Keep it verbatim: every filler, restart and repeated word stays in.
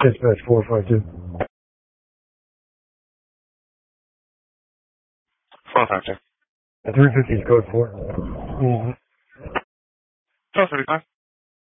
Dispatch four five two. four five two. three fifty is code four. Mm-hmm. twelve thirty-five.